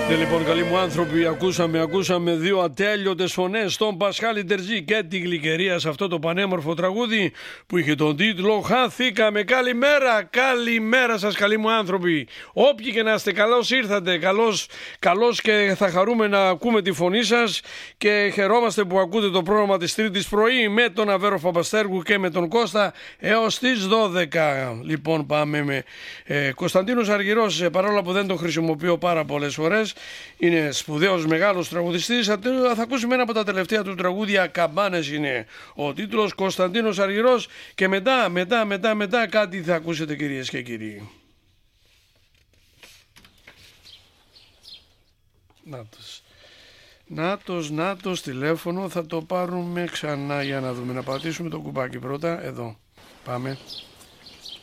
Λοιπόν, καλοί μου άνθρωποι, ακούσαμε δύο ατέλειωτες φωνές, τον Πασχάλη Τερζή και τη Γλυκερία, σε αυτό το πανέμορφο τραγούδι που είχε τον τίτλο «Χαθήκαμε». Καλημέρα σας, καλοί μου άνθρωποι. Όποιοι και να είστε, καλώς ήρθατε, καλώς, και θα χαρούμε να ακούμε τη φωνή σας και χαιρόμαστε που ακούτε το πρόγραμμα της Τρίτης πρωί με τον Αβέρο Φαμπαστέργου και με τον Κώστα έως τις 12. Λοιπόν, πάμε με Κωνσταντίνος Αργυρός, παρόλο που δεν τον χρησιμοποιώ πάρα πολλές φορές. Είναι σπουδαίος μεγάλος τραγουδιστής. Θα ακούσουμε ένα από τα τελευταία του τραγούδια, «Καμπάνες» είναι ο τίτλος, Κωνσταντίνος Αργυρός, και μετά κάτι θα ακούσετε, κυρίες και κύριοι. Νάτος τηλέφωνο, θα το πάρουμε ξανά για να δούμε, να πατήσουμε το κουμπάκι πρώτα, εδώ, πάμε.